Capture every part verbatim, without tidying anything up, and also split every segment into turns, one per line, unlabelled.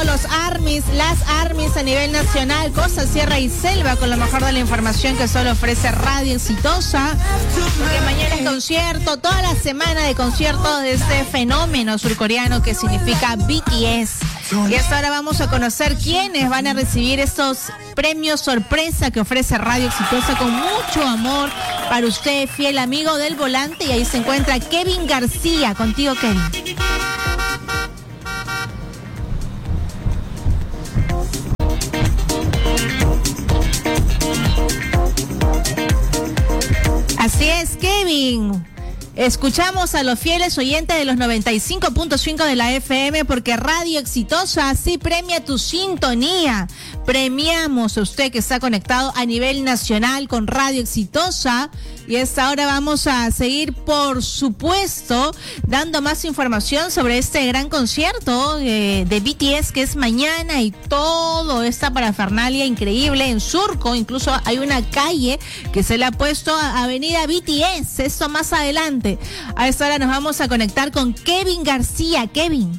los ARMYs, las ARMYs a nivel nacional, costa, sierra y selva, con lo mejor de la información que solo ofrece Radio Exitosa. Porque mañana es concierto, toda la semana de conciertos de este fenómeno surcoreano que significa B T S. Y hasta ahora vamos a conocer quiénes van a recibir estos premios sorpresa que ofrece Radio Exitosa con mucho amor para usted, fiel amigo del volante. Y ahí se encuentra Kevin García. Contigo, Kevin. Así es, Kevin. Escuchamos a los fieles oyentes de los noventa y cinco punto cinco de la F M, porque Radio Exitosa así premia tu sintonía. Premiamos a usted que está conectado a nivel nacional con Radio Exitosa. Y hasta ahora vamos a seguir, por supuesto, dando más información sobre este gran concierto de, de B T S que es mañana, y todo esta parafernalia increíble en Surco. Incluso hay una calle que se le ha puesto a Avenida B T S. Esto más adelante. A esta hora nos vamos a conectar con Kevin García. Kevin.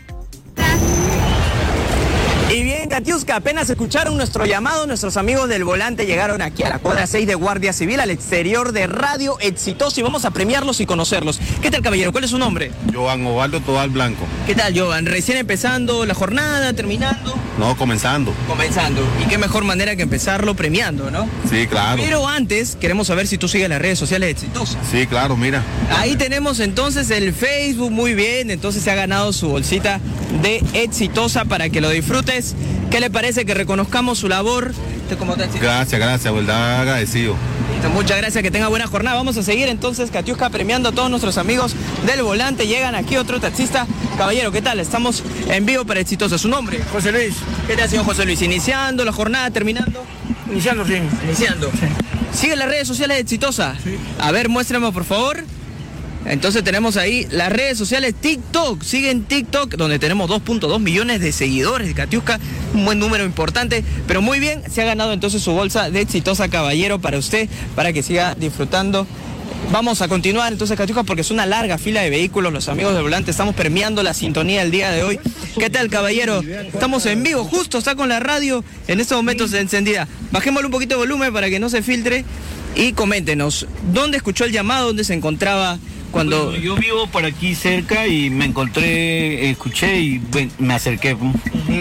Y bien, Katiuska, apenas escucharon nuestro llamado, nuestros amigos del volante llegaron aquí a la cuadra seis de Guardia Civil, al exterior de Radio Exitosa, y vamos a premiarlos y conocerlos. ¿Qué tal, caballero? ¿Cuál es su nombre?
Joan Ovaldo Todal Blanco.
¿Qué tal, Joan? ¿Recién empezando la jornada, terminando?
No, comenzando.
Comenzando. Y qué mejor manera que empezarlo premiando, ¿no?
Sí, claro.
Pero antes, queremos saber si tú sigues las redes sociales de Exitosa.
Sí, claro, mira.
Ahí tenemos entonces el Facebook, muy bien, entonces se ha ganado su bolsita de Exitosa para que lo disfrutes. ¿Qué le parece que reconozcamos su labor? ¿Cómo te
gracias, gracias, verdad, agradecido.
Listo, muchas gracias, que tenga buena jornada. Vamos a seguir entonces, Katiuska, premiando a todos nuestros amigos del volante. Llegan aquí otro taxista. Caballero, ¿qué tal? Estamos en vivo para Exitosa. ¿Su nombre?
José Luis.
¿Qué tal, señor José Luis? ¿Iniciando la jornada, terminando?
Iniciando, sí.
Iniciando.
Sí.
¿Sigue las redes sociales de Exitosa?
Sí.
A ver, muéstrame, por favor. Entonces tenemos ahí las redes sociales, TikTok, siguen TikTok, donde tenemos dos punto dos millones de seguidores de Katiuska, un buen número importante, pero muy bien, se ha ganado entonces su bolsa de Exitosa, caballero, para usted, para que siga disfrutando. Vamos a continuar entonces, Katiuska, porque es una larga fila de vehículos, los amigos del volante, estamos premiando la sintonía del día de hoy. ¿Qué tal, caballero? Estamos en vivo, justo está con la radio en estos momentos encendida. Bajémosle un poquito de volumen para que no se filtre y coméntenos, ¿dónde escuchó el llamado? ¿Dónde se encontraba? Cuando
bueno, yo vivo por aquí cerca y me encontré, escuché y bueno, me acerqué. Uh-huh.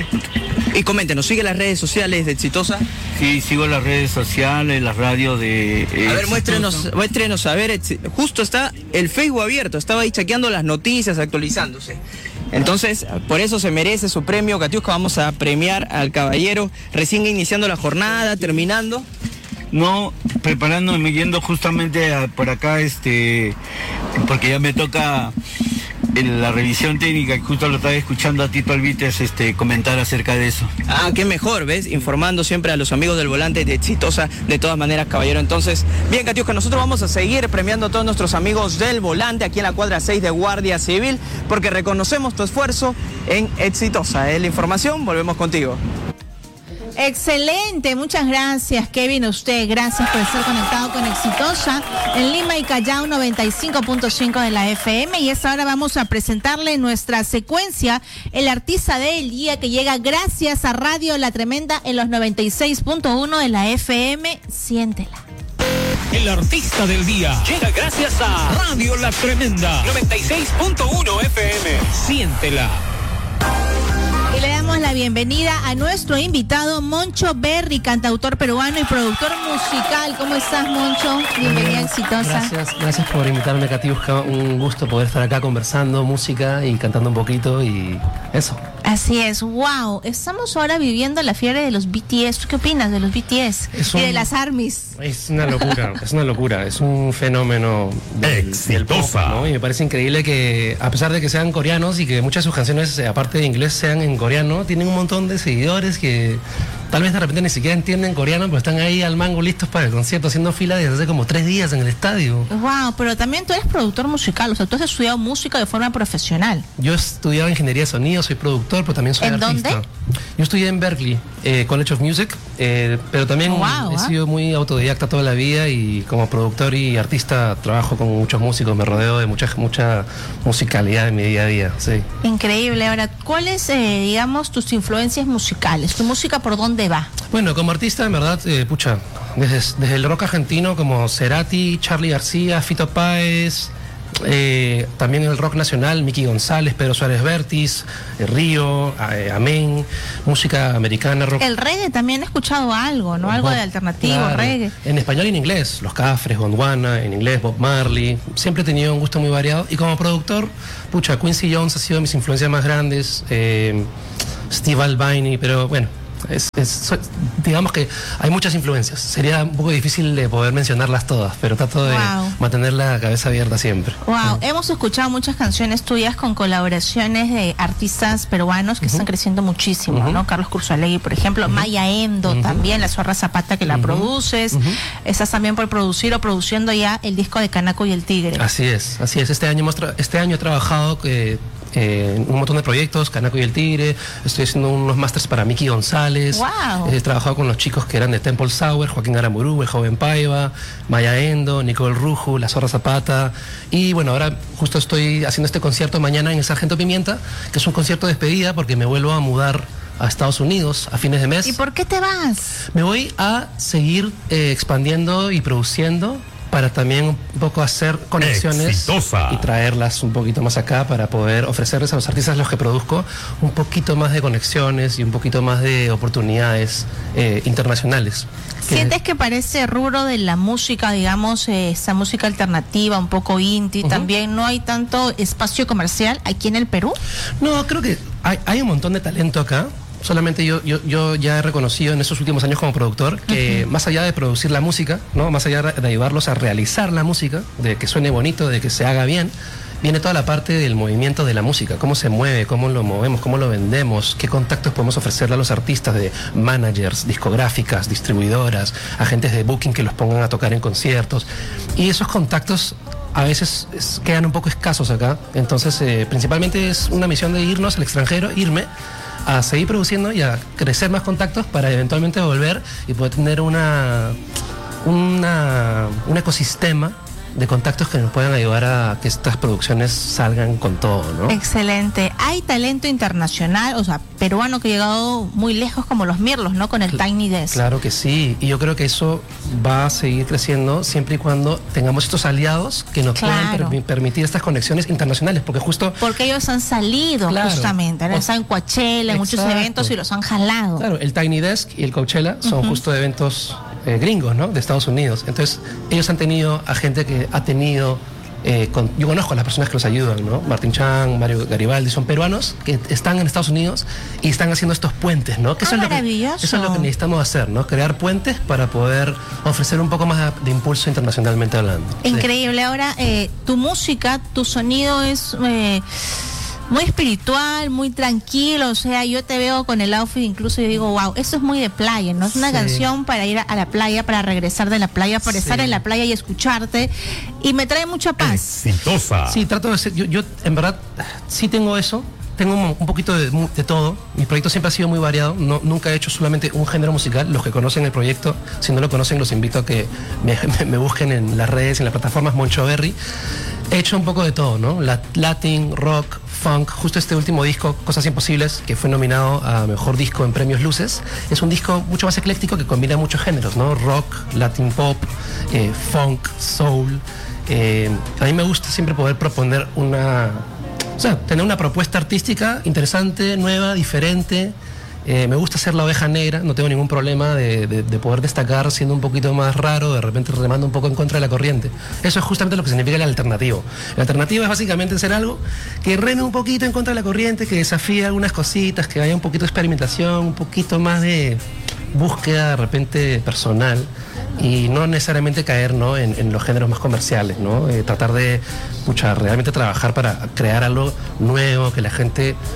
Y coméntenos, ¿sigue las redes sociales de Exitosa?
Sí, sigo las redes sociales, las radios de eh,
A ver, muéstrenos, muéstrenos, a ver, justo está el Facebook abierto, estaba ahí chequeando las noticias, actualizándose. Entonces, por eso se merece su premio, Katiuska. Vamos a premiar al caballero recién iniciando la jornada, terminando.
No, preparándome, yendo justamente a, por acá, este, porque ya me toca en la revisión técnica, que justo lo estaba escuchando a Tito Alvites este, comentar acerca de eso.
Ah, qué mejor, ¿ves? Informando siempre a los amigos del volante de Exitosa, de todas maneras, caballero. Entonces, bien, Katiuska, nosotros vamos a seguir premiando a todos nuestros amigos del volante aquí en la cuadra seis de Guardia Civil, porque reconocemos tu esfuerzo en Exitosa. Es la información, volvemos contigo.
Excelente, muchas gracias, Kevin, a usted, gracias por estar conectado con Exitosa en Lima y Callao noventa y cinco punto cinco de la F M. Y esta hora vamos a presentarle nuestra secuencia, el artista del día, que llega gracias a Radio La Tremenda en los noventa y seis punto uno de la F M. Siéntela.
El artista del día llega gracias a Radio La Tremenda noventa y seis punto uno F M. Siéntela.
Y le damos la bienvenida a nuestro invitado, Moncho Berry, cantautor peruano y productor musical. ¿Cómo estás, Moncho? Bienvenida a Exitosa.
Gracias, gracias por invitarme, Katiuska. Un gusto poder estar acá conversando música y cantando un poquito y eso.
Así es, wow. Estamos ahora viviendo la fiebre de los B T S. ¿Tú qué opinas de los B T S
es
y
un,
de las ARMYs?
Es una locura, es una locura. Es un fenómeno del, del pop, ¿no? Y me parece increíble que, a pesar de que sean coreanos y que muchas de sus canciones, aparte de inglés, sean en coreano, tienen un montón de seguidores que tal vez de repente ni siquiera entienden coreano, pero están ahí al mango listos para el concierto, haciendo fila desde hace como tres días en el estadio.
Wow, pero también tú eres productor musical, o sea, tú has estudiado música de forma profesional.
Yo he estudiado ingeniería de sonido, soy productor, pero también soy
¿En
artista.
dónde?
Yo estudié en Berkeley. eh, College of Music, eh, pero también
Wow,
he
¿eh?
sido muy autodidacta toda la vida y como productor y artista trabajo con muchos músicos, me rodeo de mucha, mucha musicalidad en mi día a día, sí.
Increíble. Ahora, ¿cuáles, eh, digamos, tus influencias musicales? ¿Tu música por dónde va?
Bueno, como artista, en verdad, eh, pucha, desde, desde el rock argentino como Cerati, Charly García, Fito Páez, eh, también el rock nacional, Miki González, Pedro Suárez Vértiz, eh, Río, eh, Amén, música americana, rock.
El reggae también he escuchado algo, ¿no? Algo
Bob-
de alternativo,
claro,
reggae.
en español y en inglés, Los Cafres, Gondwana, en inglés Bob Marley. Siempre he tenido un gusto muy variado. Y como productor, pucha, Quincy Jones ha sido de mis influencias más grandes, eh, Steve Albini, pero bueno, es, es- so- digamos que hay muchas influencias. Sería un poco difícil de poder mencionarlas todas, pero trato de
Wow.
mantener la cabeza abierta siempre.
Wow, hemos escuchado muchas canciones tuyas con colaboraciones de artistas peruanos que están creciendo muchísimo,
Ujú.
¿no? Carlos Curzualegui, por ejemplo, Maya Endo también, La Zorra Zapata que la produces. Estás también por producir o produciendo ya el disco de Canaco y el Tigre.
Así es, así es. Este año, hemos tra- este año he trabajado eh, eh, en un montón de proyectos, Canaco y el Tigre. Estoy haciendo unos másters para Miki González.
Wow.
He trabajado con los chicos que eran de Temple Sour, Joaquín Aramburú, el joven Paiva, Maya Endo, Nicole Ruju, La Zorra Zapata. Y bueno, ahora justo estoy haciendo este concierto mañana en el Sargento Pimienta, que es un concierto de despedida porque me vuelvo a mudar a Estados Unidos a fines de mes.
¿Y por qué te vas?
Me voy a seguir eh, expandiendo y produciendo para también un poco hacer conexiones
Exitosa.
y traerlas un poquito más acá para poder ofrecerles a los artistas a los que produzco un poquito más de conexiones y un poquito más de oportunidades eh, internacionales. Que-
¿Sientes que para ese rubro de la música, digamos, eh, esa música alternativa, un poco indie,
Ujú.
también no hay tanto espacio comercial aquí en el Perú?
No, creo que hay, hay un montón de talento acá. Solamente yo, yo, yo ya he reconocido en estos últimos años como productor que más allá de producir la música, ¿no? Más allá de ayudarlos a realizar la música, de que suene bonito, de que se haga bien, viene toda la parte del movimiento de la música, cómo se mueve, cómo lo movemos, cómo lo vendemos, qué contactos podemos ofrecerle a los artistas de managers, discográficas, distribuidoras, agentes de booking que los pongan a tocar en conciertos. Y esos contactos a veces es- quedan un poco escasos acá. Entonces, eh, principalmente es una misión de irnos al extranjero, irme a seguir produciendo y a crecer más contactos para eventualmente volver y poder tener una, una un ecosistema de contactos que nos puedan ayudar a que estas producciones salgan con todo, ¿no?
Excelente. Hay talento internacional, o sea, peruano que ha llegado muy lejos como los Mirlos, ¿no? Con el Tiny Desk.
Claro que sí, y yo creo que eso va a seguir creciendo siempre y cuando tengamos estos aliados que nos
Claro.
puedan permi- permitir estas conexiones internacionales, porque justo
Porque ellos han salido
Claro.
justamente, han
O-
estado en Coachella, en muchos
Exacto.
eventos y los han jalado.
Claro, el Tiny Desk y el Coachella son justo eventos eh, gringos, ¿no? De Estados Unidos. Entonces, ellos han tenido a gente que ha tenido... eh, con- yo conozco a las personas que los ayudan, ¿no? Martín Chan, Mario Garibaldi, son peruanos que están en Estados Unidos y están haciendo estos puentes, ¿no? Que
Ah,
eso, es lo que,
maravilloso.
eso es lo que necesitamos hacer, ¿no? Crear puentes para poder ofrecer un poco más de, de impulso internacionalmente hablando. Sí.
Increíble. Ahora, eh, tu música, tu sonido es eh, muy espiritual, muy tranquilo. O sea, yo te veo con el outfit, incluso yo digo, wow, eso es muy de playa, ¿no? Es una
Sí.
canción para ir a, a la playa, para regresar de la playa, para
Sí.
estar en la playa y escucharte. Y me trae mucha paz.
Exitosa.
Sí, trato de ser, yo, yo en verdad sí tengo eso, tengo un, un poquito de, mu- de todo. Mi proyecto siempre ha sido muy variado, no, nunca he hecho solamente un género musical. Los que conocen el proyecto, si no lo conocen, los invito a que me, me- me busquen en las redes, en las plataformas Moncho Berry. He hecho un poco de todo, ¿no? La- Latin, rock, funk. Justo este último disco, Cosas Imposibles, que fue nominado a Mejor Disco en Premios Luces, es un disco mucho más ecléctico que combina muchos géneros, ¿no? Rock, Latin pop, eh, funk, soul. Eh, a mí me gusta siempre poder proponer una... O sea, tener una propuesta artística interesante, nueva, diferente. Eh, me gusta ser la oveja negra, no tengo ningún problema de, de- de poder destacar siendo un poquito más raro, de repente remando un poco en contra de la corriente. Eso es justamente lo que significa el alternativo. El alternativo es básicamente ser algo que reme un poquito en contra de la corriente, que desafíe algunas cositas, que haya un poquito de experimentación, un poquito más de búsqueda de repente personal y no necesariamente caer, ¿no? en, en los géneros más comerciales, ¿no? Eh, tratar de pucha, realmente trabajar para crear algo nuevo, que la gente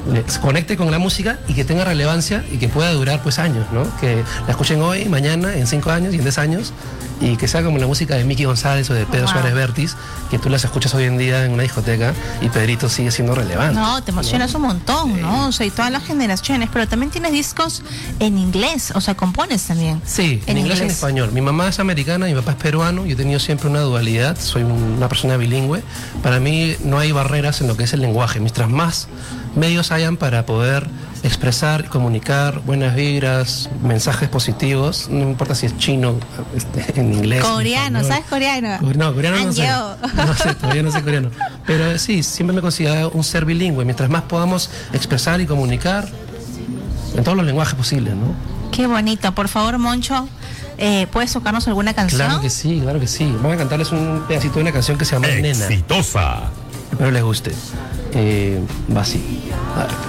les conecte con la música y que tenga relevancia y que pueda durar pues años, ¿no? Que la escuchen hoy, mañana, en cinco años y en diez años, y que sea como la música de Miki González o de Pedro
Wow.
Suárez Vértiz, que tú las escuchas hoy en día en una discoteca y Pedrito sigue siendo relevante.
No, te emocionas un montón, ¿no? O sea, y todas las generaciones, pero también tienes discos en inglés, o sea, compones también.
Sí, en, inglés y en español. Mi mamá es americana, mi papá es peruano, yo he tenido siempre una dualidad, soy una persona bilingüe. Para mí no hay barreras en lo que es el lenguaje, mientras más medios hayan para poder expresar, comunicar buenas vibras, mensajes positivos, no importa si es chino, este, en inglés.
Coreano,
en
¿sabes coreano?
No, coreano no sé.
Anjo.
No sé, todavía no sé coreano. Pero sí, siempre me he considerado un ser bilingüe, mientras más podamos expresar y comunicar en todos los lenguajes posibles, ¿no?
Qué bonito. Por favor, Moncho, eh, ¿puedes tocarnos alguna canción?
Claro que sí, claro que sí. Vamos a cantarles un pedacito de una canción que se llama Nena.
Exitosa.
Espero les guste. Eh, va así. A ver.